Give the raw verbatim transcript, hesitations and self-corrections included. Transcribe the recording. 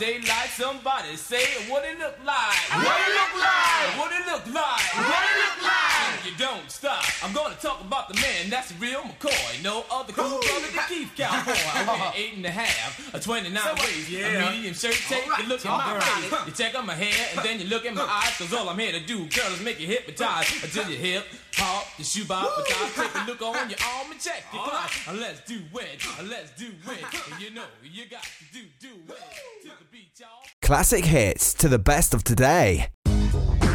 Daylight, somebody say what it look like. What it look like. What it look like. What it look like. You don't stop. I'm gonna talk about the man that's real McCoy. No other cool brother than Keith Cowboy. I wear eight and a half, a twenty-nine waist, yeah. A medium shirt. Take right. a look at my face. You check on my hair and then you look at my eyes. Cause all I'm here to do, girl, is make you hypnotize until you hip hop, the shoe bob, but take a look on your arm and check it. Come on, let's do it. Let's do it. You know you got to do do it. To the beat, y'all. Classic hits to the best of today.